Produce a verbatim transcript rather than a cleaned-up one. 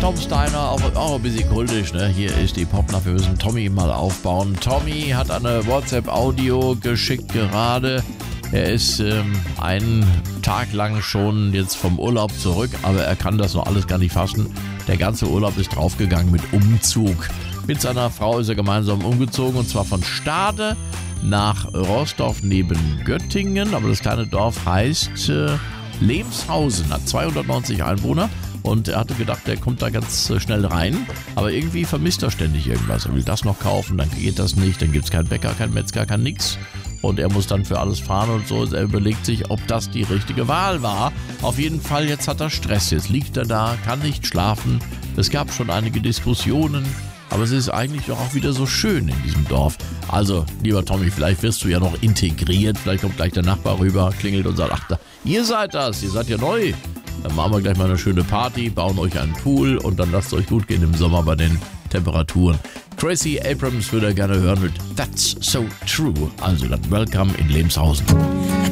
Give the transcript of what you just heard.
Tom Steiner, auch, auch ein bisschen kultisch, ne? Hier ist die Popnacht, wir müssen Tommy mal aufbauen. Tommy hat eine WhatsApp-Audio geschickt gerade. Er ist ähm, einen Tag lang schon jetzt vom Urlaub zurück, aber er kann das noch alles gar nicht fassen. Der ganze Urlaub ist draufgegangen mit Umzug. Mit seiner Frau ist er gemeinsam umgezogen, und zwar von Stade nach Roßdorf neben Göttingen. Aber das kleine Dorf heißt äh, Lemshausen, hat zweihundertneunzig Einwohner. Und er hatte gedacht, er kommt da ganz äh, schnell rein. Aber irgendwie vermisst er ständig irgendwas. Er will das noch kaufen, dann geht das nicht. Dann gibt es keinen Bäcker, keinen Metzger, kein nix. Und er muss dann für alles fahren und so. Er überlegt sich, ob das die richtige Wahl war. Auf jeden Fall, jetzt hat er Stress. Jetzt liegt er da, kann nicht schlafen. Es gab schon einige Diskussionen. Aber es ist eigentlich doch auch wieder so schön in diesem Dorf. Also, lieber Tommy, vielleicht wirst du ja noch integriert. Vielleicht kommt gleich der Nachbar rüber, klingelt und sagt, ach, da, ihr seid das, ihr seid ja neu. Dann machen wir gleich mal eine schöne Party, bauen euch einen Pool und dann lasst es euch gut gehen im Sommer bei den Temperaturen. Tracy Abrams würde er gerne hören mit That's So True. Also, das Welcome in Lemshausen.